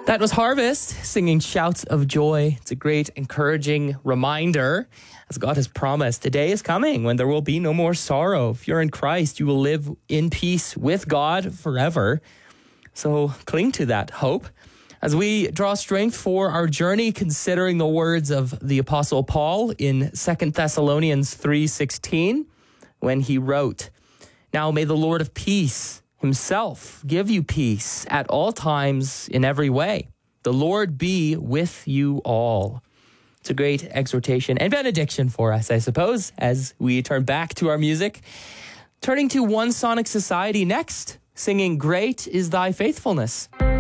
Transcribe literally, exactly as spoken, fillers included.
That was Harvest singing Shouts of Joy. It's a great, encouraging reminder, as God has promised. A day is coming when there will be no more sorrow. If you're in Christ, you will live in peace with God forever. So cling to that hope. As we draw strength for our journey, considering the words of the Apostle Paul in Second Thessalonians three sixteen, when he wrote, "Now may the Lord of peace himself give you peace at all times in every way. The Lord be with you all." It's a great exhortation and benediction for us, I suppose, as we turn back to our music. Turning to One Sonic Society next, singing Great is Thy Faithfulness.